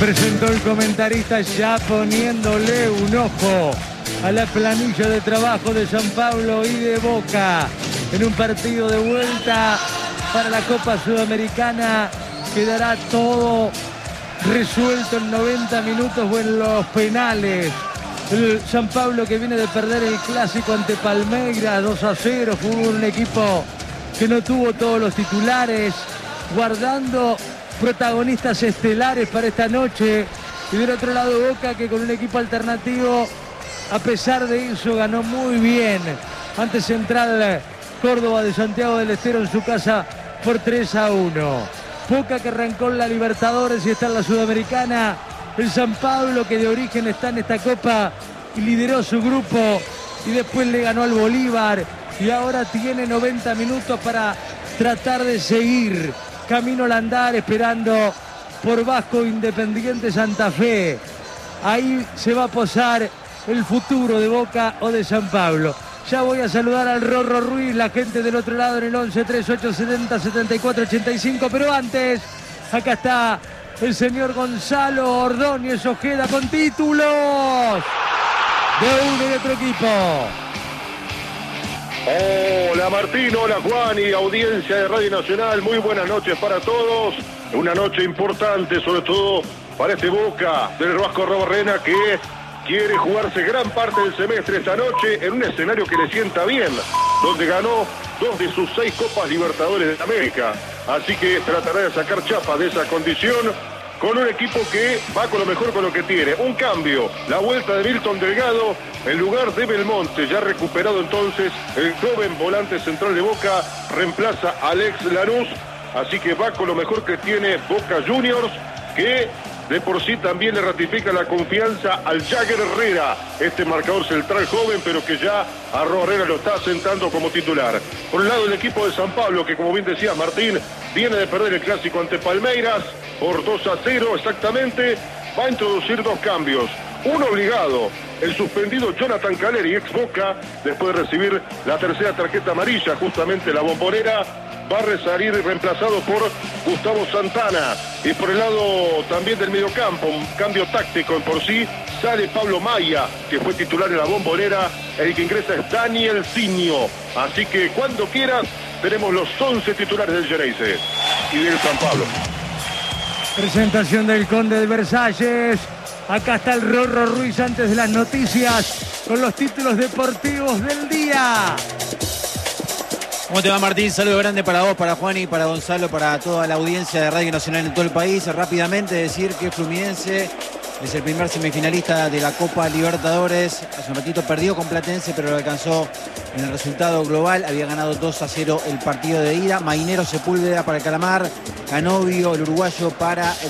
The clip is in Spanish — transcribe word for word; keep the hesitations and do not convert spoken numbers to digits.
Presentó el comentarista ya poniéndole un ojo a la planilla de trabajo de San Pablo y de Boca en un partido de vuelta para la Copa Sudamericana. Quedará todo resuelto en noventa minutos o en los penales. El San Pablo, que viene de perder el clásico ante Palmeiras dos a cero, jugó un equipo que no tuvo todos los titulares, guardando protagonistas estelares para esta noche. Y del otro lado Boca, que con un equipo alternativo, a pesar de eso, ganó muy bien ante Central Córdoba de Santiago del Estero en su casa por tres a uno. Boca, que arrancó en la Libertadores y está en la Sudamericana. El San Pablo, que de origen está en esta Copa y lideró su grupo y después le ganó al Bolívar y ahora tiene noventa minutos para tratar de seguir camino al andar, esperando por Vasco Independiente Santa Fe. Ahí se va a posar el futuro de Boca o de San Pablo. Ya voy a saludar al Rorro Ruiz, la gente del otro lado en el once treinta y ocho setenta setenta y cuatro ochenta y cinco, pero antes, acá está el señor Gonzalo Ordóñez Ojeda con títulos de uno y de otro equipo. Hola Martín, hola Juan y audiencia de Radio Nacional, muy buenas noches para todos. Una noche importante, sobre todo para este Boca del Vasco Arrobarrena, que quiere jugarse gran parte del semestre esta noche en un escenario que le sienta bien, donde ganó dos de sus seis Copas Libertadores de América. Así que tratará de sacar chapa de esa condición con un equipo que va con lo mejor con lo que tiene. Un cambio, la vuelta de Milton Delgado en lugar de Belmonte, ya recuperado entonces el joven volante central de Boca, reemplaza a Alex Lanús, así que va con lo mejor que tiene Boca Juniors, que de por sí también le ratifica la confianza al Jagger Herrera, este marcador central joven, pero que ya Arro Herrera lo está sentando como titular. Por el lado del equipo de San Pablo, que como bien decía Martín, viene de perder el clásico ante Palmeiras por dos a cero exactamente, va a introducir dos cambios. Uno obligado, el suspendido Jonathan Caleri, ex Boca, después de recibir la tercera tarjeta amarilla, justamente la Bombonera, va a salir reemplazado por Gustavo Santana. Y por el lado también del mediocampo, un cambio táctico en por sí, sale Pablo Maya, que fue titular en la Bombonera, el que ingresa es Daniel Ciño. Así que cuando quieras, tenemos los once titulares del Geneise y del San Pablo. Presentación del Conde de Versalles. Acá está el Rorro Ruiz antes de las noticias con los títulos deportivos del día. ¿Cómo te va, Martín? Saludo grande para vos, para Juan y para Gonzalo, para toda la audiencia de Radio Nacional en todo el país. Rápidamente decir que Fluminense es el primer semifinalista de la Copa Libertadores. Hace un ratito perdió con Platense, pero lo alcanzó en el resultado global. Había ganado dos a cero el partido de ida. Mainero Sepúlveda para el Calamar. Canovio, el uruguayo, para el